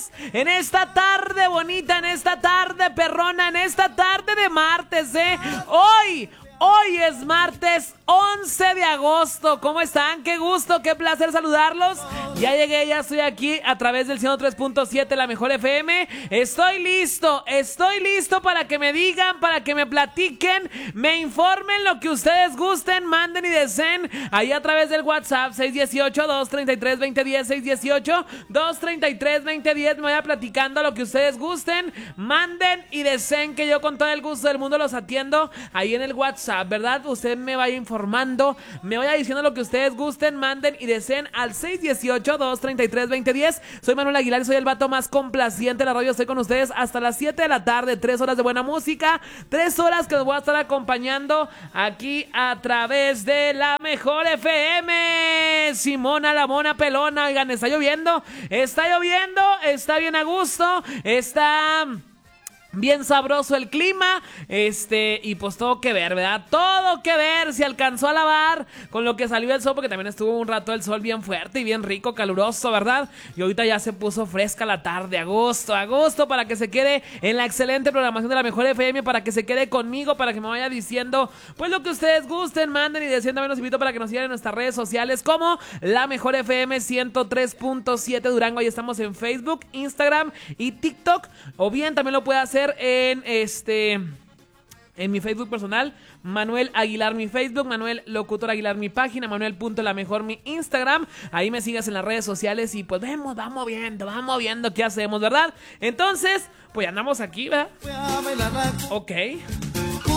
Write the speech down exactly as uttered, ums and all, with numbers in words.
estamos en esta tarde bonita, en esta tarde perrona, en esta tarde de martes, ¿eh? Hoy... Hoy es martes once de agosto. ¿Cómo están? Qué gusto, qué placer saludarlos. Ya llegué, ya estoy aquí a través del ciento tres punto siete, la mejor F M. Estoy listo, estoy listo para que me digan, para que me platiquen, me informen lo que ustedes gusten, manden y deseen ahí a través del WhatsApp seis uno ocho, dos tres tres, dos cero uno cero, seis uno ocho, dos tres tres, dos cero uno cero. Me voy a platicando lo que ustedes gusten, manden y deseen, que yo con todo el gusto del mundo los atiendo ahí en el WhatsApp, ¿verdad? Usted me vaya informando, me vaya diciendo lo que ustedes gusten, manden y deseen al seis uno ocho, dos tres tres, dos cero uno cero. Soy Manuel Aguilar y soy el vato más complaciente de la radio. Estoy con ustedes hasta las siete de la tarde, tres horas de buena música, tres horas que los voy a estar acompañando aquí a través de la mejor F M. Simona la mona pelona. Oigan, está lloviendo, está lloviendo, está bien a gusto, está... bien sabroso el clima, este, y pues todo que ver, ¿verdad? Todo que ver, si alcanzó a lavar con lo que salió el sol, porque también estuvo un rato el sol bien fuerte y bien rico, caluroso, ¿verdad? Y ahorita ya se puso fresca la tarde, agosto, agosto, para que se quede en la excelente programación de la mejor F M, para que se quede conmigo, para que me vaya diciendo, pues lo que ustedes gusten, manden y deseen. También los invito para que nos sigan en nuestras redes sociales como la mejor F M ciento tres punto siete Durango. Ahí estamos en Facebook, Instagram y TikTok, o bien también lo puede hacer en este en mi Facebook personal, Manuel Aguilar mi Facebook, Manuel Locutor Aguilar mi página, Manuel punto la mejor mi Instagram. Ahí me sigas en las redes sociales y pues vemos, vamos viendo, vamos viendo qué hacemos, ¿verdad? Entonces, pues andamos aquí, ¿verdad? Ok.